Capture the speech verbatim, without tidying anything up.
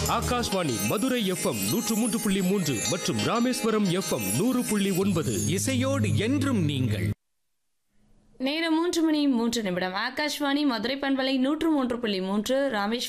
Akashvani Madurai FM நூற்று மூன்று புள்ளி மூன்று மற்றும் ராமேஸ்வரம் எஃப்எம் நூறு புள்ளி ஒன்பது. இசையோடு என்றும் நீங்கள். நேரம் மூன்று மணி மூன்று நிமிடம். ஆகாஷ்வாணி மதுரை பண்பலை நூற்று மூன்று புள்ளி மூன்று, ராமேஸ்வரம்